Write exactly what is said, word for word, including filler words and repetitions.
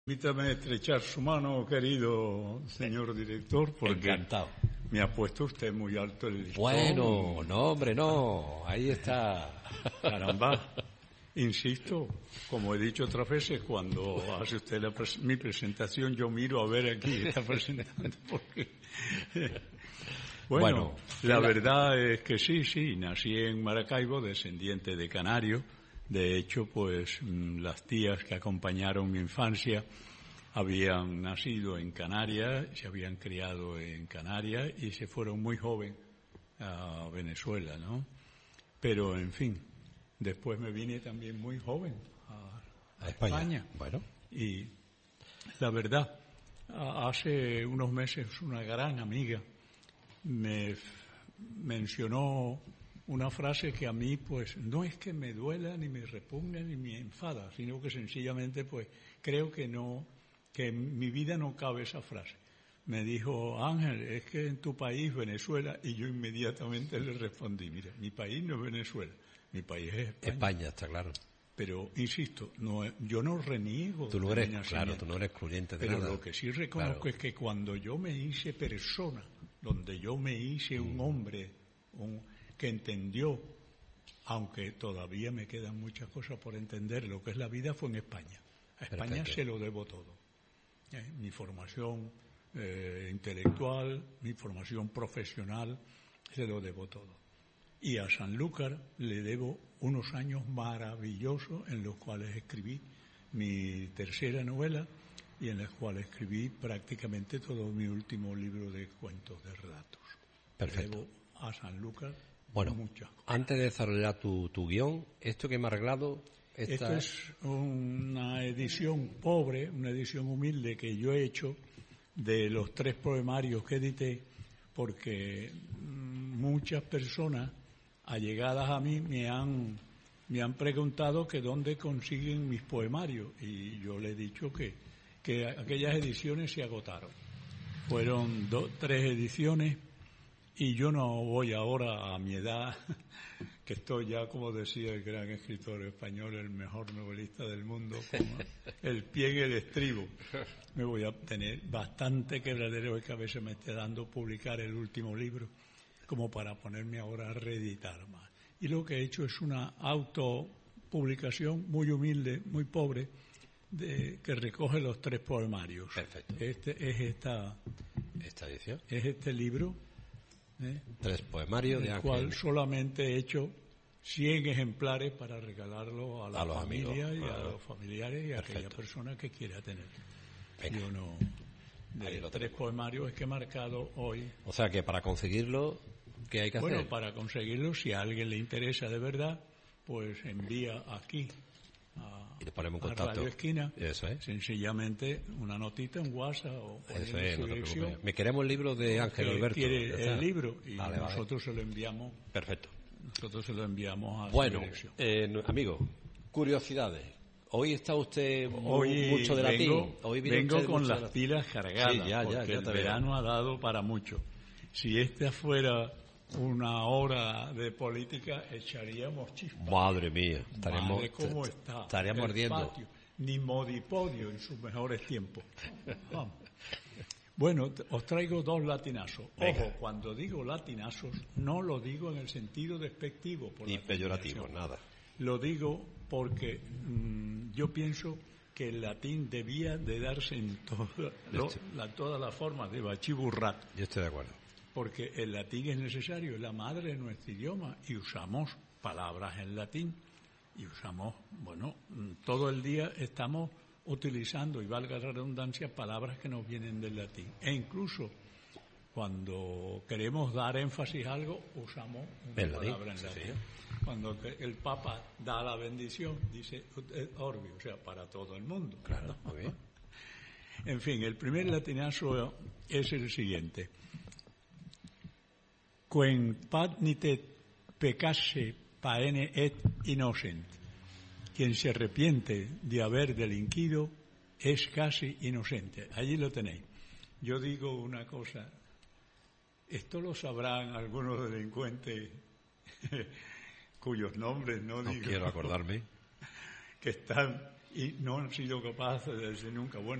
Permítame estrechar su mano, querido señor director, porque Encantado. me ha puesto usted muy alto el listón. Bueno, no, hombre, no. Ahí está. Caramba. Insisto, como he dicho otras veces, cuando hace usted la pres- mi presentación, yo miro a ver aquí, está presentando, porque... Bueno, Bueno, la la- verdad es que sí, sí, nací en Maracaibo, descendiente de canario. De hecho, pues mm, las tías que acompañaron mi infancia habían nacido en Canarias, se habían criado en Canarias y se fueron muy joven a Venezuela, ¿no? Pero, en fin, después me vine también muy joven a, a A España. España. Bueno, Y la verdad, a- hace unos meses una gran amiga me f- mencionó una frase que a mí pues no es que me duela ni me repugna ni me enfada, sino que sencillamente pues creo que no, que en mi vida no cabe esa frase. Me dijo, Ángel, es que en tu país, Venezuela, y yo inmediatamente le respondí, mira, mi país no es Venezuela, mi país es España. España, está claro. Pero, insisto, no, yo no reniego Tú no de eres, mi claro, nacimiento. tú no eres excluyente de Pero nada. lo que sí reconozco Claro. es que cuando yo me hice persona, donde yo me hice un hombre un, que entendió, aunque todavía me quedan muchas cosas por entender, lo que es la vida fue en España. A España Perfecto. se lo debo todo. Eh, mi formación eh, intelectual, mi formación profesional, se lo debo todo. Y a Sanlúcar le debo unos años maravillosos en los cuales escribí mi tercera novela y en los cuales escribí prácticamente todo mi último libro de cuentos, de relatos. Perfecto. Le debo a Sanlúcar Bueno, muchas cosas. antes de desarrollar tu, tu guión, esto que me ha arreglado, Esto esta, es una edición pobre, una edición humilde que yo he hecho de los tres poemarios que edité, porque mm, muchas personas allegadas a mí me han, me han preguntado que dónde consiguen mis poemarios, y yo le he dicho que, que aquellas ediciones se agotaron. Fueron dos, tres ediciones, y yo no voy ahora a mi edad, que estoy ya, como decía el gran escritor español, el mejor novelista del mundo, como el pie en el estribo. Me voy a tener bastante quebradero de cabeza, me esté dando publicar el último libro, como para ponerme ahora a reeditar más. Y lo que he hecho es una autopublicación muy humilde, muy pobre, de, que recoge los tres poemarios. Perfecto. Este es esta, esta edición. es este libro, ¿eh? Tres poemarios de el Ángel. cual solamente he hecho cien ejemplares para regalarlo a la A los familia amigos. y a Ah, los familiares y a aquella perfecto. persona que quiera tener. Venga. Yo no... Ahí De lo tres tenemos. poemarios es que he marcado hoy. O sea que para conseguirlo, ¿qué hay que hacer? Bueno, para conseguirlo, si a alguien le interesa de verdad, pues envía aquí a, Y le ponemos en a contacto. Radio Esquina, Eso es. sencillamente una notita en WhatsApp o poniendo Eso es, su no te dirección, preocupes. Me queremos el libro de Ángel que Alberto. Ya quiere está. el libro y Vale, vale. nosotros se lo enviamos, Perfecto. nosotros se lo enviamos a Bueno, su dirección. eh, no- amigo, curiosidades. Hoy está usted mu- Hoy mucho de latín. vengo, Hoy viene vengo usted con mucho de las latín. pilas cargadas, Sí, ya, ya, porque ya el te veo. verano ha dado para mucho. Si esta fuera una hora de política, echaríamos chispas. Madre mía, estaríamos, Madre, ¿cómo está? estaríamos El ardiendo. patio, ni modipodio en sus mejores tiempos. Vamos. Bueno, t- os traigo dos latinazos. Venga. Ojo, cuando digo latinazos, no lo digo en el sentido despectivo. Por Ni la peyorativo, terminación. nada. Lo digo porque mm, yo pienso que el latín debía de darse en toda, lo- la, todas las formas de bachiburrat, Yo estoy de acuerdo. porque el latín es necesario, es la madre de nuestro idioma y usamos palabras en latín y usamos, bueno, mm, todo el día estamos utilizando, y valga la redundancia, palabras que nos vienen del latín. E incluso cuando queremos dar énfasis a algo, usamos una El latín, palabra en sí, latín. sí. Cuando que el Papa da la bendición, dice ut orbi, o sea, para todo el mundo. Claro, muy bien. En fin, el primer latinazo es el siguiente. Quem patnitet peccasse paene et innocent. Quien se arrepiente de haber delinquido es casi inocente. Allí lo tenéis. Yo digo una cosa, esto lo sabrán algunos delincuentes cuyos nombres no, No digo, quiero acordarme. que están y no han sido capaces de decir nunca, bueno,